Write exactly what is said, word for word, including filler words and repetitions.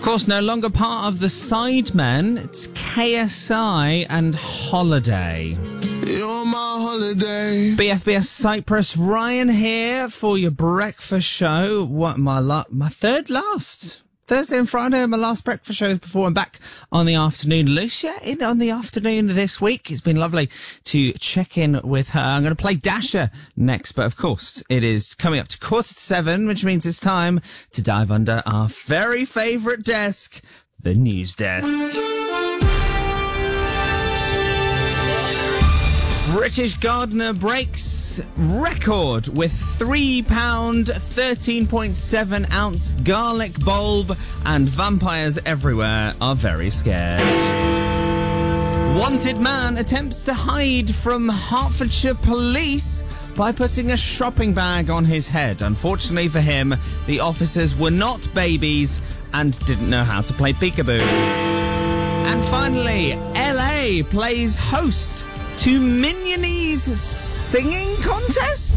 course, no longer part of the Sidemen. It's K S I and Holiday. You're my holiday. B F B S Cyprus, Ryan here for your breakfast show. What, my la- my third last. Thursday and Friday, my last breakfast shows before I'm back on the afternoon. Lucia in on the afternoon this week. It's been lovely to check in with her. I'm going to play Dasher next, but of course it is coming up to quarter to seven, which means it's time to dive under our very favourite desk, the news desk. British gardener breaks record with three pound thirteen point seven ounce garlic bulb, and vampires everywhere are very scared. Wanted man attempts to hide from Hertfordshire police by putting a shopping bag on his head. Unfortunately for him, the officers were not babies and didn't know how to play peekaboo. And finally, L A plays host to Minionese singing contest?